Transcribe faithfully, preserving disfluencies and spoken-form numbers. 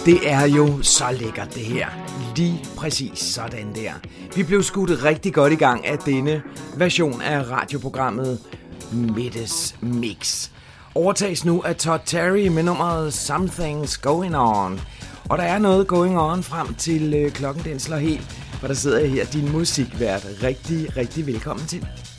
Det er jo så lækkert det her. Lige præcis sådan der. Vi blev skudt rigtig godt i gang af denne version af radioprogrammet Midtes Mix. Overtages nu af Todd Terry med nummeret Something's Going On. Og der er noget going on frem til øh, klokken den slår helt. For der sidder jeg her, din musikvært. Rigtig, rigtig velkommen til.